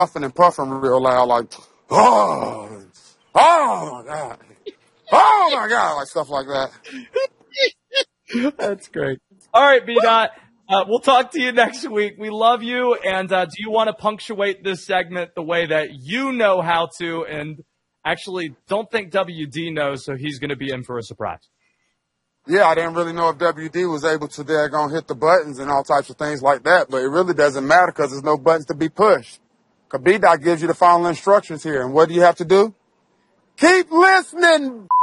huffing and puffing real loud, like, oh, oh my God. Oh my God, like stuff like that. That's great. All right, B-Dot. We'll talk to you next week. We love you. And do you want to punctuate this segment the way that you know how to? And actually, don't think WD knows, so he's going to be in for a surprise. Yeah, I didn't really know if WD was able to daggone hit the buttons and all types of things like that, but it really doesn't matter because there's no buttons to be pushed. Because B-Dot gives you the final instructions here. And what do you have to do? Keep listening!